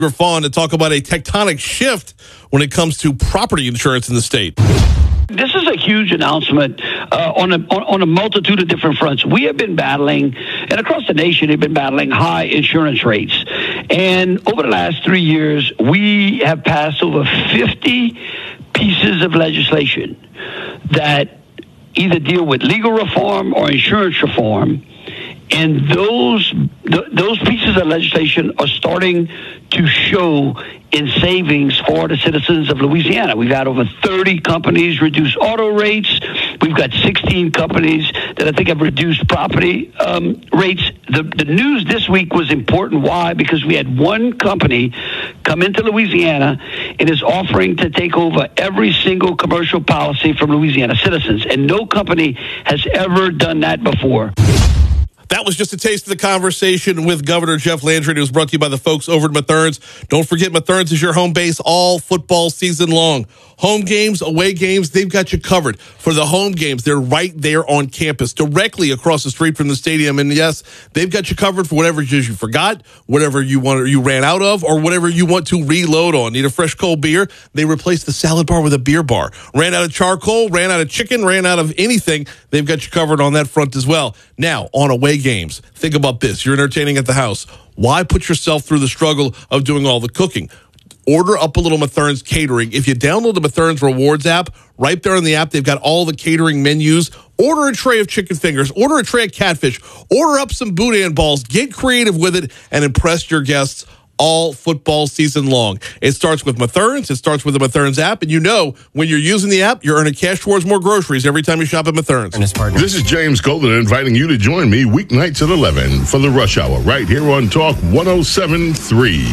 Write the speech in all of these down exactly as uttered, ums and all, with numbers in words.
Fawn to talk about a tectonic shift when it comes to property insurance in the state. This is a huge announcement uh, on, a, on, on a multitude of different fronts. We have been battling, and across the nation, have been battling high insurance rates. And over the last three years, we have passed over fifty pieces of legislation that either deal with legal reform or insurance reform. And those th- those pieces of legislation are starting to show in savings for the citizens of Louisiana. We've had over thirty companies reduce auto rates. We've got sixteen companies that I think have reduced property um, rates. The, the news this week was important. Why? Because we had one company come into Louisiana and is offering to take over every single commercial policy from Louisiana citizens. And no company has ever done that before. That was just a taste of the conversation with Governor Jeff Landry. It was brought to you by the folks over at Mathern's. Don't forget, Mathern's is your home base all football season long. Home games, away games, they've got you covered. For the home games, they're right there on campus, directly across the street from the stadium. And yes, they've got you covered for whatever it is you forgot, whatever you want, you ran out of, or whatever you want to reload on. Need a fresh cold beer? They replaced the salad bar with a beer bar. Ran out of charcoal, ran out of chicken, ran out of anything. They've got you covered on that front as well. Now, on away games, think about this. You're entertaining at the house. Why put yourself through the struggle of doing all the cooking? Order up a little Mathern's catering. If you download the Mathern's Rewards app, right there in the app, they've got all the catering menus. Order a tray of chicken fingers. Order a tray of catfish. Order up some boudin balls. Get creative with it and impress your guests all football season long. It starts with Mathern's. It starts with the Mathern's app. And you know, when you're using the app, you're earning cash towards more groceries every time you shop at Mathern's. This is James Golden inviting you to join me weeknights at eleven for the Rush Hour right here on Talk one oh seven point three.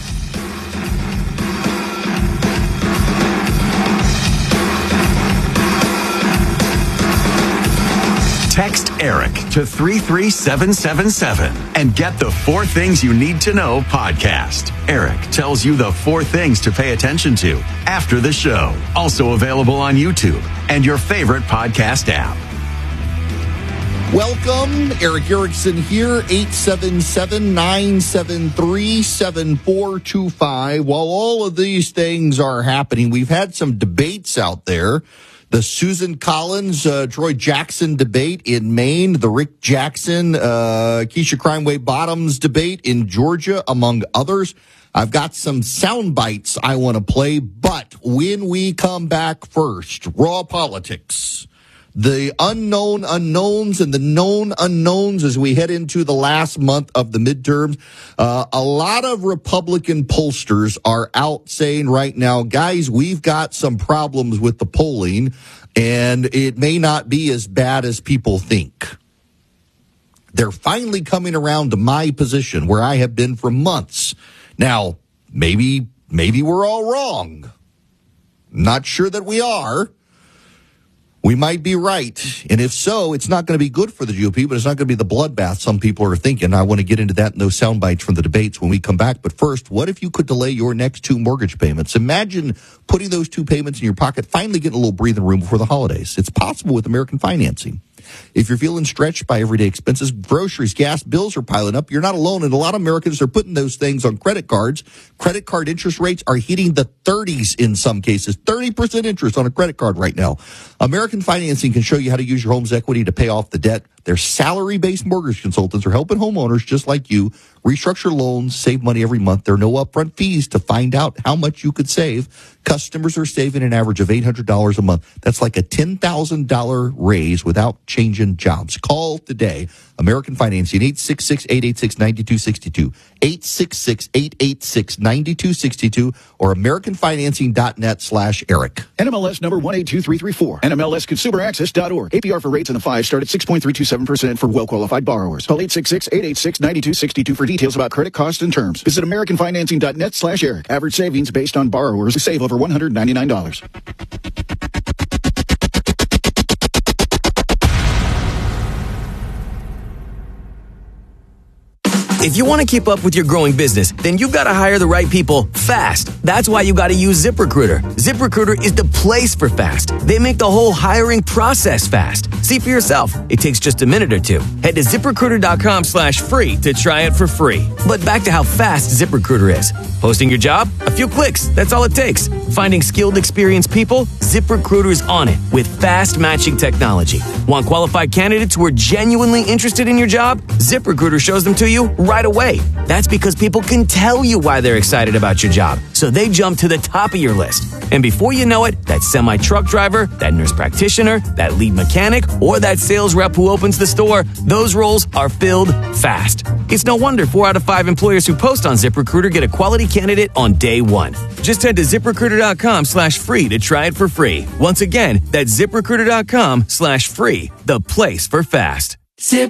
Text Eric to three three seven seven seven and get the Four Things You Need to Know podcast. Eric tells you the four things to pay attention to after the show. Also available on YouTube and your favorite podcast app. Welcome, Eric Erickson here, eight seven seven, nine seven three, seven four two five. While all of these things are happening, we've had some debates out there. The Susan Collins, uh, Troy Jackson debate in Maine, the Rick Jackson, uh, Keisha Crimeway Bottoms debate in Georgia, among others. I've got some sound bites I want to play, but when we come back first, Raw Politics. The unknown unknowns and the known unknowns as we head into the last month of the midterms. Uh, a lot of Republican pollsters are out saying right now, guys, we've got some problems with the polling, and it may not be as bad as people think. They're finally coming around to my position where I have been for months. Now, maybe, maybe we're all wrong. Not sure that we are. We might be right. And if so, it's not going to be good for the G O P, but it's not going to be the bloodbath some people are thinking. I want to get into that in those sound bites from the debates when we come back. But first, what if you could delay your next two mortgage payments? Imagine putting those two payments in your pocket, finally getting a little breathing room before the holidays. It's possible with American Financing. If you're feeling stretched by everyday expenses, groceries, gas, bills are piling up, you're not alone. And a lot of Americans are putting those things on credit cards. Credit card interest rates are hitting the thirties in some cases. thirty percent interest on a credit card right now. American Financing can show you how to use your home's equity to pay off the debt. Their salary-based mortgage consultants are helping homeowners just like you restructure loans, save money every month. There are no upfront fees to find out how much you could save. Customers are saving an average of eight hundred dollars a month. That's like a ten thousand dollars raise without changing jobs. Call today. American Financing, eight six six, eight eight six, nine two six two, eight six six, eight eight six, nine two six two, or americanfinancing.net slash Eric. N M L S number one eight two three three four. N M L S consumer access dot org. A P R for rates in the five start at six point three two seven percent for well-qualified borrowers. Call eight six six, eight eight six, nine two six two for details about credit costs and terms. Visit americanfinancing.net slash Eric. Average savings based on borrowers who save over one hundred ninety-nine dollars. If you want to keep up with your growing business, then you've got to hire the right people fast. That's why you got to use ZipRecruiter. ZipRecruiter is the place for fast. They make the whole hiring process fast. See for yourself. It takes just a minute or two. Head to ZipRecruiter.com slash free to try it for free. But back to how fast ZipRecruiter is. Posting your job? A few clicks. That's all it takes. Finding skilled, experienced people? ZipRecruiter's on it with fast matching technology. Want qualified candidates who are genuinely interested in your job? ZipRecruiter shows them to you right away. That's because people can tell you why they're excited about your job, so they jump to the top of your list. And before you know it, that semi-truck driver, that nurse practitioner, that lead mechanic, or that sales rep who opens the store, those roles are filled fast. It's no wonder four out of five employers who post on ZipRecruiter get a quality candidate on day one. Just head to ZipRecruiter.com slash free to try it for free. Once again, that's ZipRecruiter.com slash free, the place for fast. Zip.